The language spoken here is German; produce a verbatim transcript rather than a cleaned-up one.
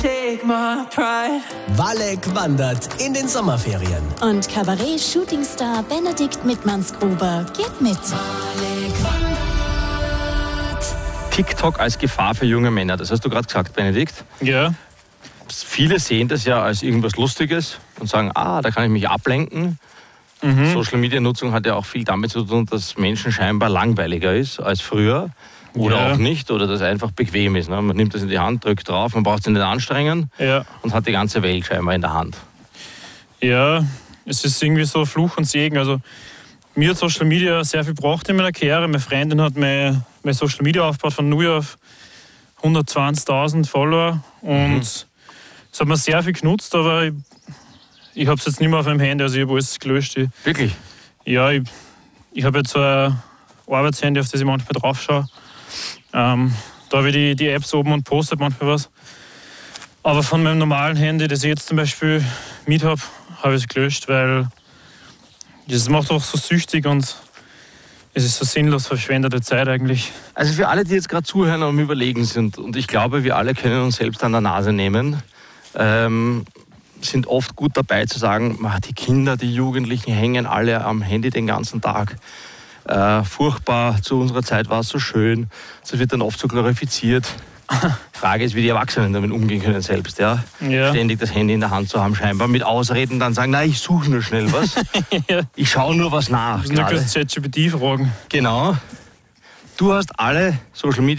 take my pride. Walek wandert in den Sommerferien. Und Kabarett-Shootingstar Benedikt Mittmannsgruber geht mit. Walek wandert. TikTok als Gefahr für junge Männer, das hast du gerade gesagt, Benedikt. Ja. Viele sehen das ja als irgendwas Lustiges und sagen, ah, da kann ich mich ablenken. Mhm. Social-Media-Nutzung hat ja auch viel damit zu tun, dass Menschen scheinbar langweiliger ist als früher. Oder ja. auch nicht, oder dass es einfach bequem ist. Ne? Man nimmt das in die Hand, drückt drauf, man braucht sich nicht anstrengen ja. und hat die ganze Welt scheinbar in der Hand. Ja, es ist irgendwie so Fluch und Segen. Also, mir hat Social Media sehr viel gebracht in meiner Karriere. Meine Freundin hat mein, mein Social Media aufgebaut von null auf hundertzwanzigtausend Follower. Und mhm. es hat mir sehr viel genutzt, aber ich, ich habe es jetzt nicht mehr auf meinem Handy, also ich habe alles gelöscht. Ich, Wirklich? Ja, ich, ich habe jetzt so ein Arbeitshandy, auf das ich manchmal drauf schaue. Ähm, da habe ich die, die Apps oben und postet manchmal was. Aber von meinem normalen Handy, das ich jetzt zum Beispiel mit habe, habe ich es gelöscht, weil das macht auch so süchtig und es ist so sinnlos verschwendete Zeit eigentlich. Also für alle, die jetzt gerade zuhören und am Überlegen sind, und ich glaube, wir alle können uns selbst an der Nase nehmen, ähm, sind oft gut dabei zu sagen, die Kinder, die Jugendlichen hängen alle am Handy den ganzen Tag. Äh, furchtbar, zu unserer Zeit war es so schön. Das wird dann oft so glorifiziert. Die Frage ist, wie die Erwachsenen damit umgehen können selbst. Ja? Ja. Ständig das Handy in der Hand zu haben, scheinbar mit Ausreden dann sagen, nein, ich suche nur schnell was. ja. Ich schaue nur was nach. Du musst nur kurz ChatGPT fragen. Genau. Du hast alle Social Media